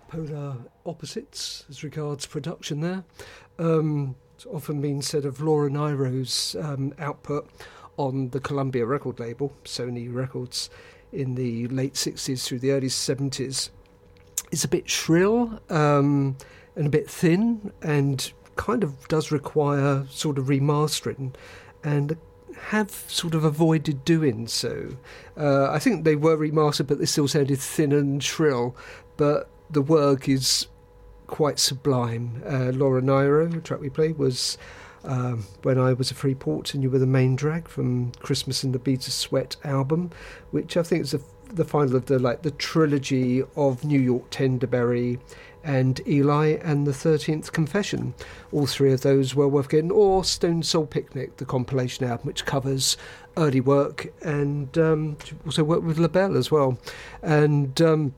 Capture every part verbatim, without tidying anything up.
polar opposites as regards production there. Um, it's often been said of Laura Nyro's um, output on the Columbia record label, Sony Records, in the late sixties through the early seventies. It's a bit shrill um, and a bit thin, and kind of does require sort of remastering, and have sort of avoided doing so. Uh, I think they were remastered, but they still sounded thin and shrill, but the work is quite sublime. Uh, Laura Nyro, the track we played, was um, When I Was a Freeport and You Were the Main Drag from Christmas in the Beads of Sweat album, which I think is the, the final of the like the trilogy of New York Tenderberry and Eli and the thirteenth Confession. All three of those were worth getting. Or Stone Soul Picnic, the compilation album, which covers early work, and um, also worked with LaBelle as well. And um,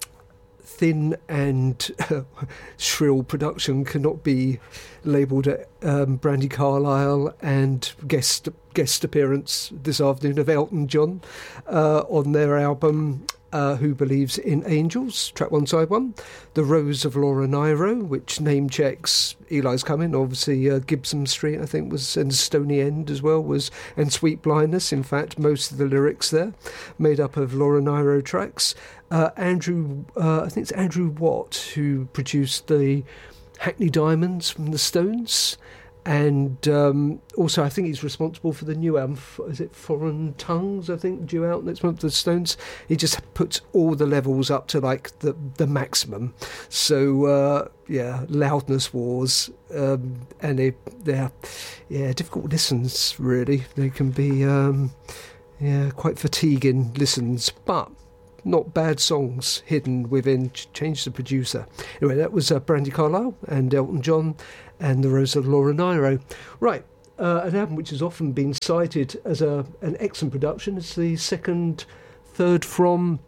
thin and uh, shrill production cannot be labelled at um, Brandi Carlile, and guest guest appearance this afternoon of Elton John uh, on their album uh, Who Believes in Angels, track one, side one. The Rose of Laura Nyro, which name checks Eli's Coming, obviously uh, Gibson Street, I think, was, and Stony End as well, was, and Sweet Blindness. In fact, most of the lyrics there made up of Laura Nyro tracks. Uh, Andrew, uh, I think it's Andrew Watt, who produced the Hackney Diamonds from the Stones, and um, also I think he's responsible for the new album, is it Foreign Tongues, I think, due out next month, the Stones. He just puts all the levels up to like the, the maximum. So uh, yeah, loudness wars, um, and they, they're yeah, difficult listens, really. They can be um, yeah, quite fatiguing listens, but not bad songs hidden within. Change the producer. Anyway, that was uh, Brandi Carlile and Elton John and The Rose of Laura Nyro. Right, uh, an album which has often been cited as a an excellent production. It's the second, third from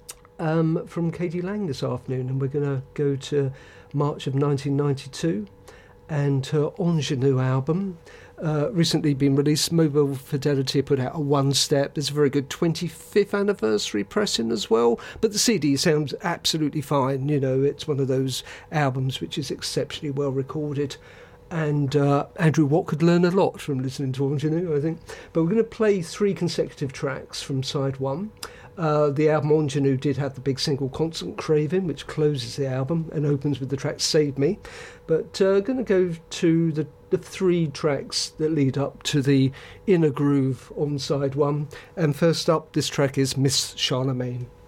um, from Katie Lang this afternoon, and we're going to go to March of nineteen ninety-two and her Ingenue album. Uh, recently been released. Mobile Fidelity put out a one-step. There's a very good twenty-fifth anniversary pressing as well, but the C D sounds absolutely fine. You know, it's one of those albums which is exceptionally well recorded, and uh, Andrew Watt could learn a lot from listening to Ingenue, I think. But we're going to play three consecutive tracks from side one. Uh, the album Ingenue did have the big single Constant Craving, which closes the album and opens with the track Save Me. But uh, going to go to the, the three tracks that lead up to the Inner Groove on side one. And first up, this track is Miss Charlemagne.